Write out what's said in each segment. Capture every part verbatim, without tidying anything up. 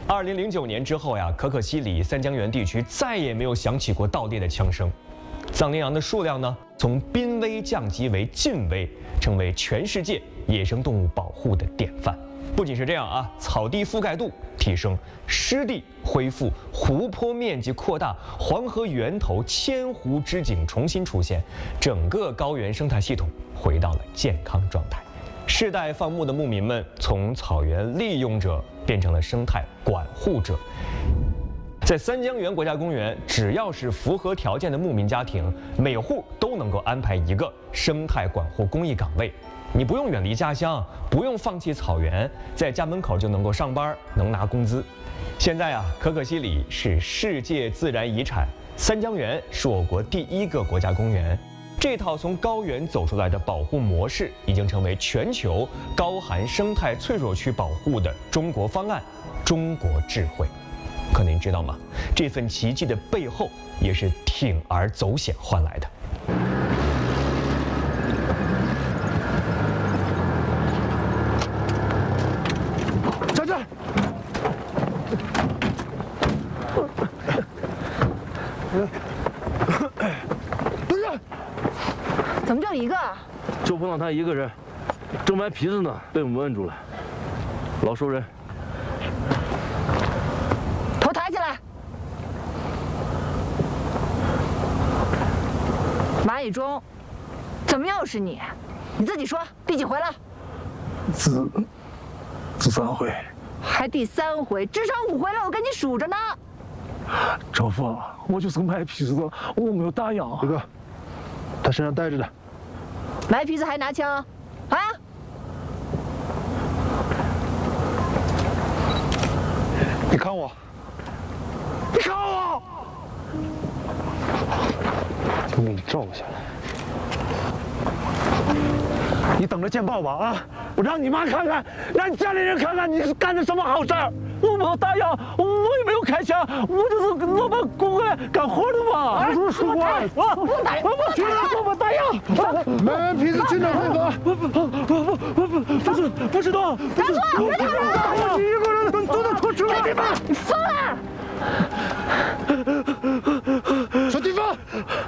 二零零九年之后呀，可可西里三江源地区再也没有响起过盗猎的枪声，藏羚羊的数量呢，从濒危降级为近危，成为全世界野生动物保护的典范。不仅是这样啊，草地覆盖度提升，湿地恢复，湖泊面积扩大，黄河源头千湖之景重新出现，整个高原生态系统回到了健康状态。世代放牧的牧民们从草原利用者变成了生态管护者。在三江源国家公园，只要是符合条件的牧民家庭，每户都能够安排一个生态管护公益岗位。你不用远离家乡，不用放弃草原，在家门口就能够上班，能拿工资。现在啊，可可西里是世界自然遗产，三江源是我国第一个国家公园。这套从高原走出来的保护模式，已经成为全球高寒生态脆弱区保护的中国方案、中国智慧。可您知道吗？这份奇迹的背后，也是铤而走险换来的。 站这！蹲下！ 怎么就一个？ 就碰到他一个人，正买皮子呢，被我们摁住了。老熟人。 头抬起来。马以忠，怎么又是你？你自己说，第几回了？ 自自三回。 还第三回，至少五回了，我跟你数着呢。 赵凤，我就是买皮子，我没有打烊。 大哥，他身上带着的。 买皮子还拿枪，啊？ 你看我， 你看我， 就给你照下来。 你等着见报吧啊！我让你妈看看，让家里人看看你是干的什么好事儿。我没有打烊，我也没有开枪，我就是跟老板雇过来干活的嘛。 我说说过， 我不打，我不听了，我不打烊。 买完皮子去哪汇合？ 不不不不不不不不是不知道。 站住！别打了！ 我一个人能走得出去吗？ 你疯了！ 说地方。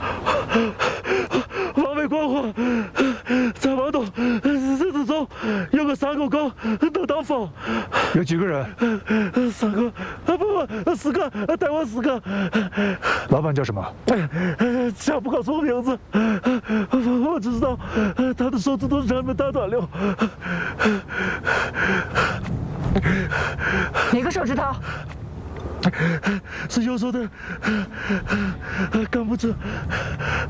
往北广阔，再往东，日子走，有个山沟沟，能挡风。 有几个人？ 三个，啊不不，四个，带我四个。 老板叫什么？ 想不告诉我名字，我只知道他的手指头上面打断了。 哪个手指头？ 是右手的，干不着，